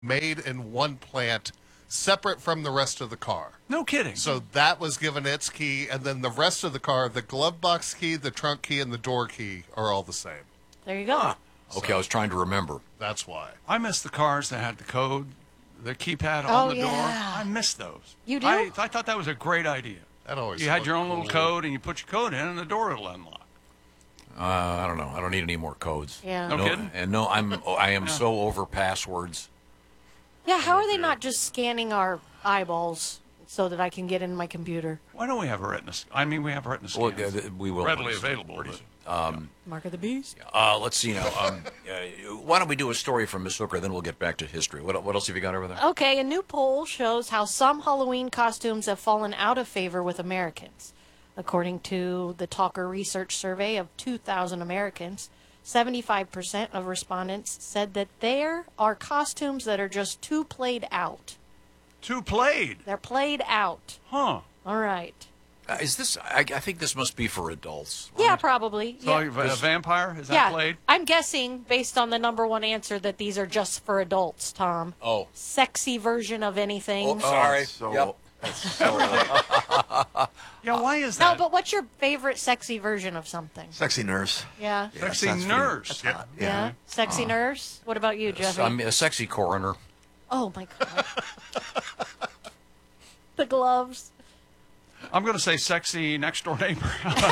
made in one plant, separate from the rest of the car. No kidding. So that was given its key, and then the rest of the car, the glove box key, the trunk key, and the door key are all the same. There you go. Okay, I was trying to remember. That's why. I miss the cars that had the code, the keypad Oh, on the door. yeah. I miss those. You do? I thought that was a great idea. That always You had your looked own little cool. code, and you put your code in, and the door will unlock. I don't know. I don't need any more codes. Yeah. No kidding? And no, I am so over passwords. Yeah, how are they not just scanning our eyeballs so that I can get in my computer? Why don't we have a retina? We have retina Well, scans. we will readily available. Pretty but- soon. Mark of the Beast? Let's see now. Why don't we do a story from Miss Hooker, then we'll get back to history. What else have you got over there? Okay, a new poll shows how some Halloween costumes have fallen out of favor with Americans. According to the Talker Research Survey of 2,000 Americans, 75% of respondents said that there are costumes that are just too played out. Too played. They're played out. Huh. All right. Is this? I think this must be for adults. Yeah, probably. So yeah. a vampire? Is that Yeah. played? I'm guessing, based on the number one answer, that these are just for adults, Tom. Oh. Sexy version of anything. Oh, sorry. So, Yep. Yeah, why is No, that? but what's your favorite sexy version of something? Sexy nurse. Yeah. Yeah, Sexy sounds nurse. That's Yeah. hot. Yeah. Sexy nurse. What about you, Jeffy? I'm a sexy coroner. Oh my God. The gloves. I'm going to say sexy next door neighbor.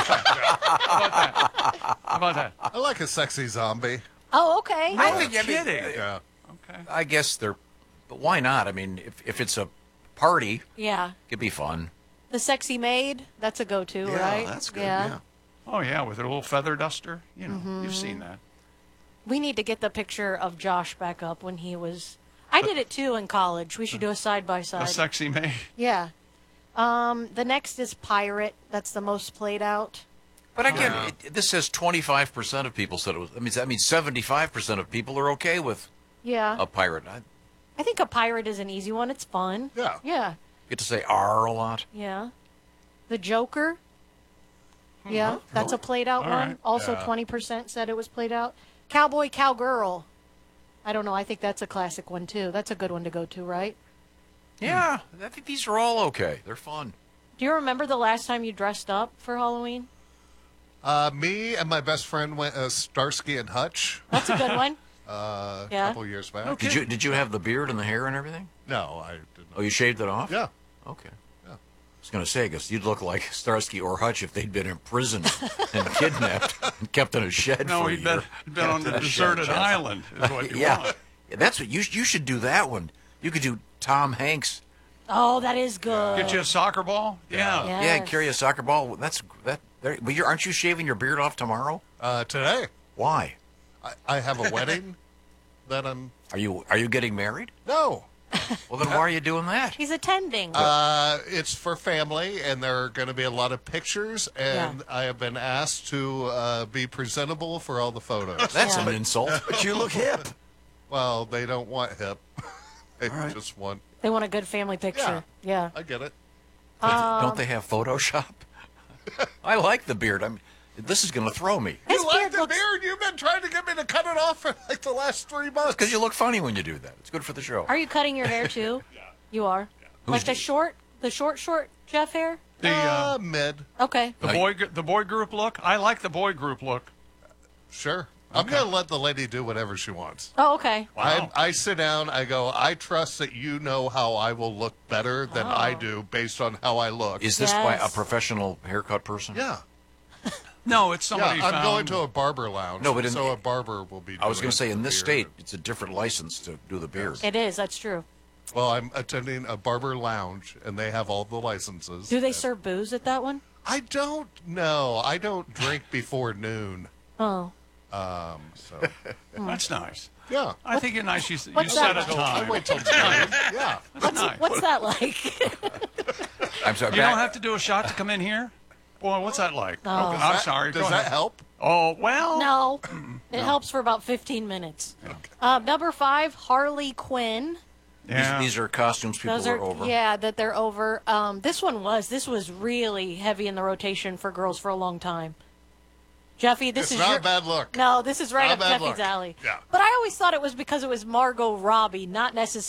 How about that? I like a sexy zombie. Oh, okay. I think. I mean, Kidding. Yeah. Okay. I guess they're. But why not? I mean, if it's a party, Yeah. it could be fun. The sexy maid. That's a go-to, Yeah, right? that's good. Yeah. Oh, yeah, with a little feather duster. You know, you've seen that. We need to get the picture of Josh back up when he was. I did it too in college. We should do a side by A side. sexy maid. Yeah. The next is pirate. That's the most played out. But again, this says 25% of people said it was. That means 75% of people are okay with Yeah. a pirate. I think a pirate is an easy one. It's fun. Yeah. Yeah. Get to say "r" a lot. Yeah. The Joker. Yeah, that's a played out All one. right. Also, Yeah. 20% said it was played out. Cowboy, cowgirl. I don't know. I think that's a classic one too. That's a good one to go to, right? Yeah, I think these are all okay. They're fun. Do you remember the last time you dressed up for Halloween? Me and my best friend went as Starsky and Hutch That's a good one. a Yeah. couple years back. Okay. Did you have the beard and the hair and everything? No, I didn't. Oh, you shaved it off? Yeah. Okay. Yeah. I was going to say, because you'd look like Starsky or Hutch if they'd been imprisoned and kidnapped and kept in a shed No, for a he'd year. been on the deserted island, is what you Yeah, want. that's what you should do. That one. You could do Tom Hanks. Oh, that is good. Get you a soccer ball? Yeah. Yeah. Yeah, Yes. carry a soccer ball. That's that. But aren't you shaving your beard off tomorrow? Today, Why? I have a wedding that I'm. Are you getting married? No. Well, then why are you doing that? He's attending. It's for family, and there are going to be a lot of pictures, and I have been asked to be presentable for all the photos. That's Yeah. an insult. But you look hip. Well, they don't want hip. They just want. They want a good family picture. Yeah. I get it. Don't they have Photoshop? I like the beard. This is going to throw me. His You like beard the looks- beard? You've been trying to get me to cut it off for like the last 3 months. Because you look funny when you do that. It's good for the show. Are you cutting your hair too? Yeah. You are. Like the short Jeff hair? The Mid. Okay. the boy group look. I like the boy group look. Sure. I'm going to let the lady do whatever she wants. Oh, okay. Wow. I sit down, I go, I trust that you know how I will look better than I do based on how I look. Is this by a Yes. professional haircut person? Yeah. No, it's Yeah, somebody I'm found. going to a barber lounge. No, but in- so a barber will be I was going doing to say, in the this beard. state, it's a different license to do the beard. It is. That's true. Well, I'm attending a barber lounge, and they have all the licenses. Do they serve booze at that one? I don't know. I don't drink before noon. Oh. So, That's nice. yeah. I think it's nice you what's set that? a time. I'll wait till 9. Yeah. What's that like? I'm sorry. You don't have to do a shot to come in here? Boy, what's that like? Oh. Okay, I'm sorry. Does Go that ahead. help? Oh, well. No. It helps for about 15 minutes. Number 5, Harley Quinn. Yeah. These are costumes people Those are over. yeah, that they're over. This was really heavy in the rotation for girls for a long time. Jeffy, this It's is not your a bad look. No, this is right Not up a bad Jeffy's look. alley. Yeah. But I always thought it was because it was Margot Robbie, not necessarily